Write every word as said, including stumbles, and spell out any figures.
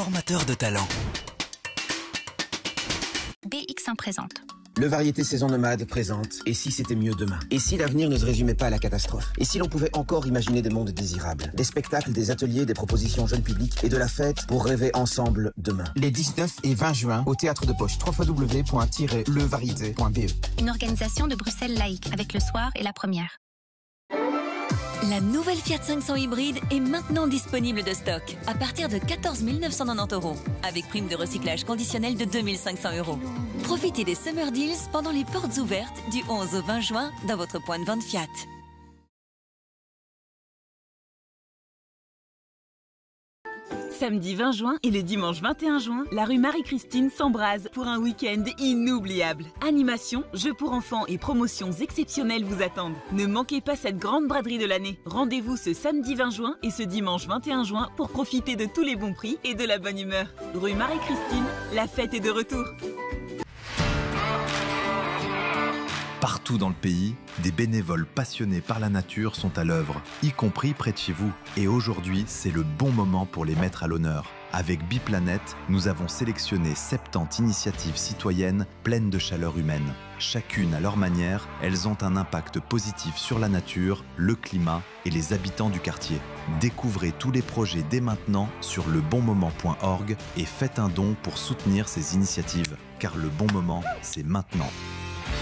formateur de talent. B X un présente. Le Variété Saison Nomade présente « Et si c'était mieux demain ?» Et si l'avenir ne se résumait pas à la catastrophe? Et si l'on pouvait encore imaginer des mondes désirables? Des spectacles, des ateliers, des propositions jeunes publics et de la fête pour rêver ensemble demain. Les dix-neuf et vingt juin au Théâtre de Poche, w w w point le variété point b e. Une organisation de Bruxelles Laïque avec le soir et la première. La nouvelle Fiat cinq cents hybride est maintenant disponible de stock à partir de quatorze mille neuf cent quatre-vingt-dix euros avec prime de recyclage conditionnelle de deux mille cinq cents euros. Profitez des Summer Deals pendant les portes ouvertes du onze au vingt juin dans votre point de vente Fiat. Samedi vingt juin et le dimanche vingt et un juin, la rue Marie-Christine s'embrase pour un week-end inoubliable. Animation, jeux pour enfants et promotions exceptionnelles vous attendent. Ne manquez pas cette grande braderie de l'année. Rendez-vous ce samedi vingt juin et ce dimanche vingt et un juin pour profiter de tous les bons prix et de la bonne humeur. Rue Marie-Christine, la fête est de retour. Partout dans le pays, des bénévoles passionnés par la nature sont à l'œuvre, y compris près de chez vous. Et aujourd'hui, c'est le bon moment pour les mettre à l'honneur. Avec Biplanète, nous avons sélectionné soixante-dix initiatives citoyennes pleines de chaleur humaine. Chacune à leur manière, elles ont un impact positif sur la nature, le climat et les habitants du quartier. Découvrez tous les projets dès maintenant sur le bon moment point org et faites un don pour soutenir ces initiatives. Car le bon moment, c'est maintenant.